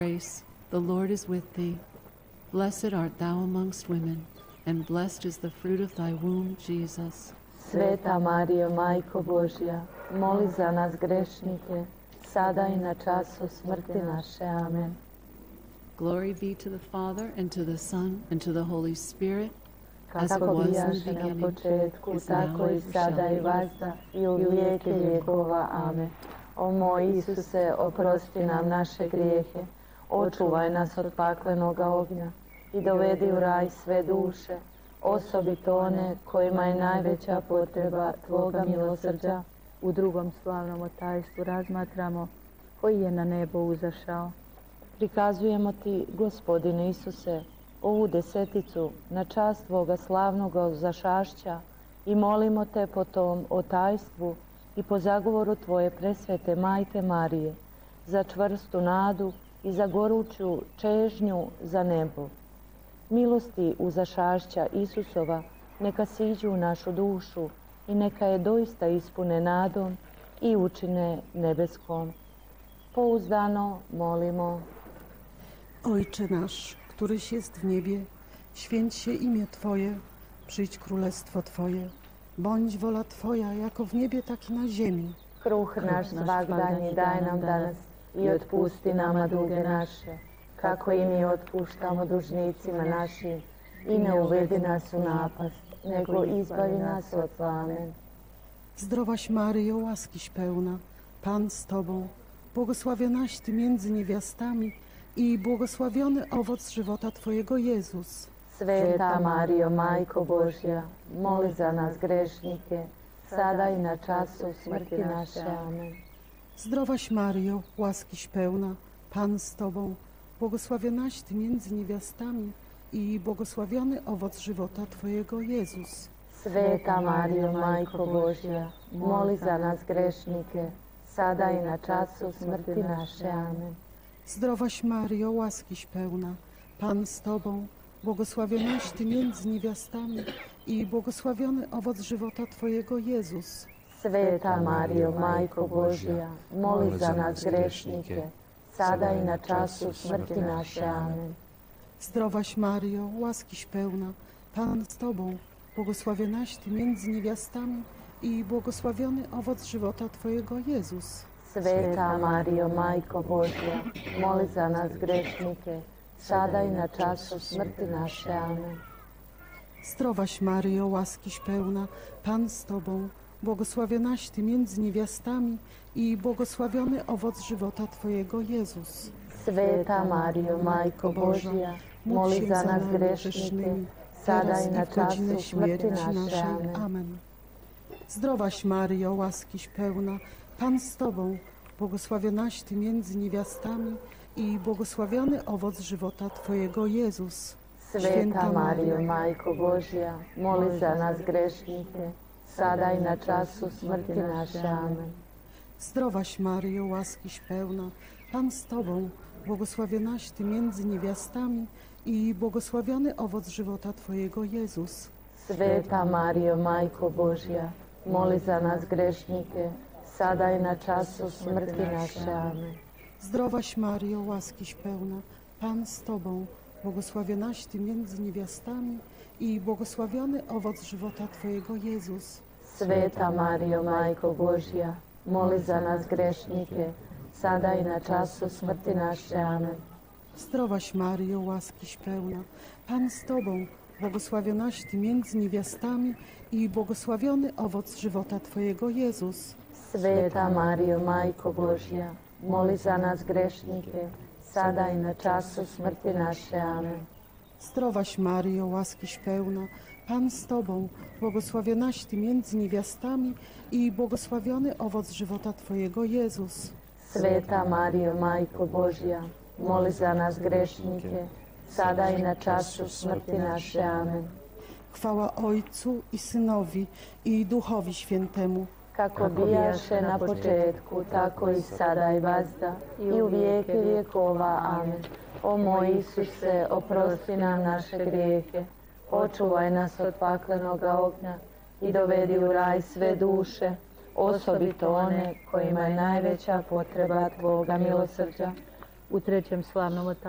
Grace, the Lord is with thee. Blessed art thou amongst women, and blessed is the fruit of thy womb, Jesus. Sveta Marijo, Majko Božja, moli za nas grešnike, sada i na času smrti naše. Amen. Glory be to the Father, and to the Son, and to the Holy Spirit, as it Kako was in the bijaše na beginning, početku, is now, tako i and sada shall i be. vazda, i u vijeke vjekova. Amen. O moj Isuse, oprosti nam naše grijehe, očuvaj nas od paklenoga ognja i dovedi u raj sve duše, osobito one kojima je najveća potreba Tvoga milosrđa. U drugom slavnom otajstvu razmatramo koji je na nebo uzašao. Prikazujemo Ti, Gospodine Isuse, ovu deseticu na čast Tvoga slavnoga uzašašća i molimo Te po tom otajstvu i po zagovoru Tvoje presvete Majke Marije za čvrstu nadu i za goruću čežnju za nebo. Milosti uzašašća Isusova neka siđu u našu dušu i neka je doista ispune nadom i učine nebeskom. Pouzdano molimo. Ojcze nasz, któryś jest w niebie, święć się imię Twoje, przyjdź królestwo Twoje, bądź wola Twoja, jako w niebie, tak i na ziemi. Kruh naš svagdanji daj nam danas i otpusti nama duge naše, kako i mi otpuštamo dužnicima našim, i ne uvedi nas u napast, nego izbavi nas od zla. Amen. Zdrowaś Maryjo, łaskiś pełna, Pan z Tobą, błogosławionaś Ty między niewiastami i błogosławiony owoc żywota Twojego, Jezus. Sveta Marijo, Majko Božja, moli za nas grešnike, sada i na času smrti naše. Amen. Zdrowaś Maryjo, łaskiś pełna, Pan z Tobą, błogosławionaś Ty między niewiastami i błogosławiony owoc żywota Twojego, Jezus. Sveta Marijo, Majko Božja, moli za nas grešnike, sada i na času smrti naše. Amen. Zdrowaś Maryjo, łaskiś pełna, Pan z Tobą, błogosławionaś Ty między niewiastami i błogosławiony owoc żywota Twojego, Jezus. Sveta Marijo, Majko Božja, moli za nas grešnike, sada i na času smrti naše. Amen. Zdrowaś Maryjo, łaskiś pełna, Pan z Tobą, błogosławionaś Ty między niewiastami i błogosławiony owoc żywota Twojego, Jezus. Sveta Marijo, Majko Božja, moli za nas grešnike, sada i na času smrti naše. Amen. Zdrowaś Maryjo, łaskiś pełna, Pan z Tobą, błogosławionaś Ty między niewiastami i błogosławiony owoc żywota Twojego, Jezus. Sveta Marijo, Majko Božja, moli za nas grešnike, sada i na času smrti naše. Amen. Amen. Zdrowaś Maryjo, łaskiś pełna, Pan z Tobą, błogosławionaś Ty między niewiastami i błogosławiony owoc żywota Twojego, Jezus. Sveta Marijo, Majko Božja, moli za nas grešnike, sada i na času smrti naše. Amen. Zdrowaś Maryjo, łaskiś pełna, Pan z Tobą, błogosławionaś Ty między niewiastami i błogosławiony owoc żywota Twojego, Jezus. Sveta Marijo, Majko Božja, moli za nas grešnike, sada i na času smrti naše. Amen. Zdrowaś Maryjo, łaskiś pełna, Pan z Tobą, błogosławionaś Ty między niewiastami i błogosławiony owoc żywota Twojego, Jezus. Sveta Marijo, Majko Božja, moli za nas grešnike, sada i na času smrti naše. Amen. Zdrowaś Maryjo, łaskiś pełna, Pan z Tobą, błogosławionaś Ty między niewiastami i błogosławiony owoc żywota Twojego, Jezus. Sveta Marijo, Majko Božja, moli za nas grešnike, sada i na času smrti naše. Amen. Zdrowaś Maryjo, łaskiś pełna, Pan z Tobą, błogosławionaś Ty między niewiastami i błogosławiony owoc żywota Twojego, Jezus. Sveta Marijo, Majko Božja, moli za nas grešnike, sada i na času smrti naše. Amen. Chwała Ojcu i Synowi i Duchowi Świętemu. Kako bijaše na početku, tako i sada i vazda, i u vijeke vjekova. Amen. O moj Isuse, oprosti nam naše grijehe, očuvaj nas od paklenoga ognja i dovedi u raj sve duše, osobito one kojima je najveća potreba Tvoga milosrđa. u trećem slavnom od